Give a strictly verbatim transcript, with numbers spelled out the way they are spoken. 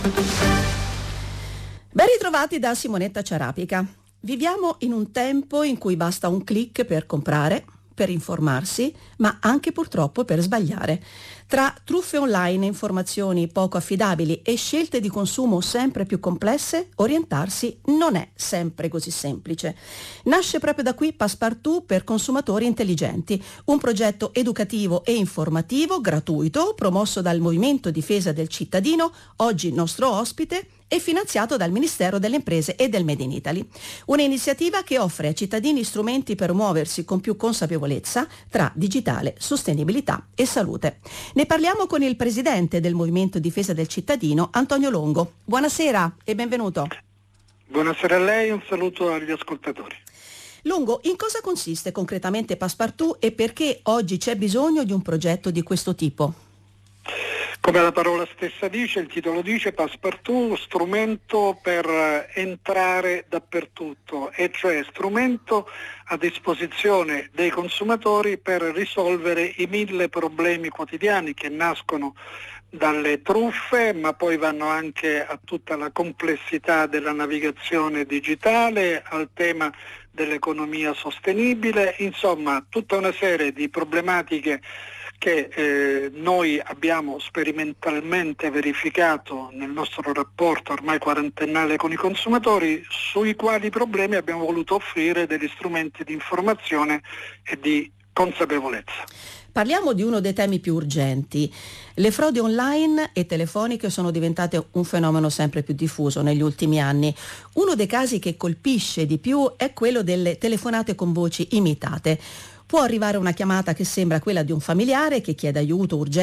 Ben ritrovati da Simonetta Ciarapica. Viviamo in un tempo in cui basta un click per comprare, per informarsi, ma anche purtroppo per sbagliare. Tra truffe online, informazioni poco affidabili e scelte di consumo sempre più complesse, orientarsi non è sempre così semplice. Nasce proprio da qui Passepartout per consumatori intelligenti, un progetto educativo e informativo gratuito promosso dal Movimento Difesa del Cittadino, oggi nostro ospite, e finanziato dal Ministero delle Imprese e del Made in Italy. Un'iniziativa che offre ai cittadini strumenti per muoversi con più consapevolezza tra digitale, sostenibilità e salute. Ne parliamo con il presidente del Movimento Difesa del Cittadino, Antonio Longo. Buonasera e benvenuto. Buonasera a lei e un saluto agli ascoltatori. Longo, in cosa consiste concretamente Passepartout e perché oggi c'è bisogno di un progetto di questo tipo? Come la parola stessa dice, il titolo dice, Passepartout, strumento per entrare dappertutto, e cioè strumento a disposizione dei consumatori per risolvere i mille problemi quotidiani che nascono dalle truffe, ma poi vanno anche a tutta la complessità della navigazione digitale, al tema dell'economia sostenibile, insomma tutta una serie di problematiche che eh, noi abbiamo sperimentalmente verificato nel nostro rapporto ormai quarantennale con i consumatori, sui quali problemi abbiamo voluto offrire degli strumenti di informazione e di consapevolezza. Parliamo di uno dei temi più urgenti. Le frodi online e telefoniche sono diventate un fenomeno sempre più diffuso negli ultimi anni. Uno dei casi che colpisce di più è quello delle telefonate con voci imitate. Può arrivare una chiamata che sembra quella di un familiare che chiede aiuto urgente